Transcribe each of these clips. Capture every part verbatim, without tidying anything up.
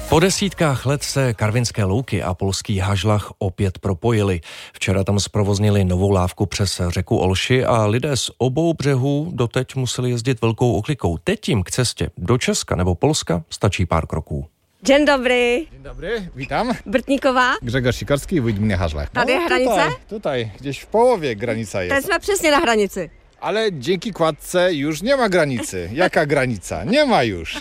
Po desítkách let se Karvinské louky a polský Hažlach opět propojily. Včera tam zprovoznili novou lávku přes řeku Olši a lidé z obou břehů doteď museli jezdit velkou oklikou. Teď jim k cestě do Česka nebo Polska stačí pár kroků. Dzień dobry. Dzień dobry, witam. Brtníková. Grzegorz Sikorski, wójt gminy Hażlach. Tady je hranice? Tutaj, tutaj, gdzieś w połowie granica Teď jest. jsme přesně na hranici. Ale dzięki kładce już nie ma granicy. Jaka granica? Nie ma już.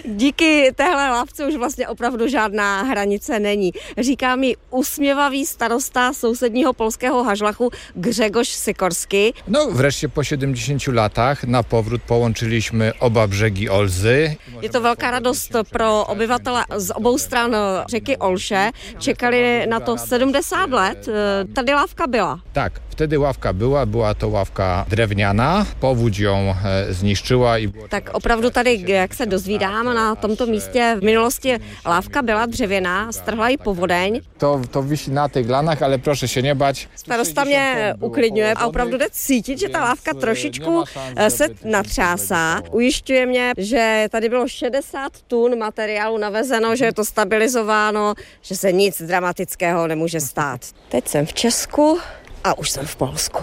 Díky téhle lávce už vlastně opravdu žádná hranice není. Říká mi usměvavý starosta sousedního polského Hažlachu Grzegorz Sikorski. No wreszcie po siedemdziesięciu latach na powrót połączyliśmy oba brzegi Olzy. Je to velká radost pro obyvatele z obou stran řeky Olše. Čekali na to sedmdesát let. Tady lávka byla. Tak, wtedy ławka była, była to ławka drewniana. Powódź ją e, zniszczyła i było... Tak opravdu tady, jak se dozvídám, na tomto místě v minulosti lávka byla dřevěná, strhla ji povodeň. To, to wisi na tych lanach, ale proszę się nie bać. Starosta mě uklidňuje a opravdu jde cítit, že ta lávka trošičku se natřásá. Ujišťuje mě, že tady bylo šedesát tun materiálu navezeno, že je to stabilizováno, že se nic dramatického nemůže stát. Teď jsem v Česku a už jsem v Polsku.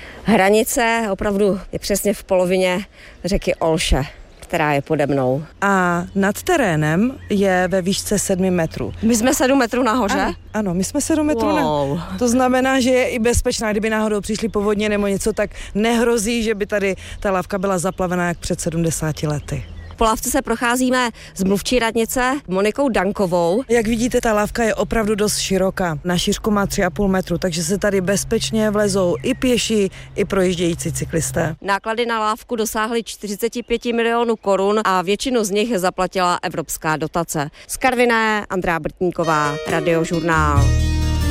Hranice opravdu je přesně v polovině řeky Olše, která je pode mnou. A nad terénem je ve výšce sedmi metrů. My jsme sedm metrů nahoře? Ano, ano, my jsme sedm metrů wow. nahoře. To znamená, že je i bezpečná, kdyby náhodou přišli povodně nebo něco, tak nehrozí, že by tady ta lávka byla zaplavená jak před sedmdesáti lety. Po lávce se procházíme s mluvčí radnice Monikou Dankovou. Jak vidíte, ta lávka je opravdu dost široká. Na šířku má tři a půl metru, takže se tady bezpečně vlezou i pěší, i projíždějící cyklisté. Náklady na lávku dosáhly čtyřicet pět milionů korun a většinu z nich zaplatila evropská dotace. Z Karviné Andrea Brtníková, Radiožurnál.